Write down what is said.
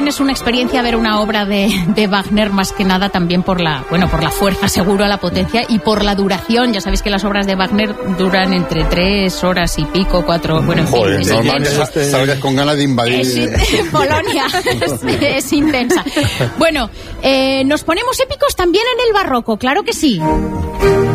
también es una experiencia ver una obra de Wagner, más que nada también por la fuerza, seguro, la potencia y por la duración. Ya sabéis que las obras de Wagner duran entre 3 horas y pico, 4, bueno, en fin, Joder, es normal intenso. que salgas con ganas de invadir. Polonia, es intensa. Bueno, nos ponemos épicos también en el barroco, claro que sí.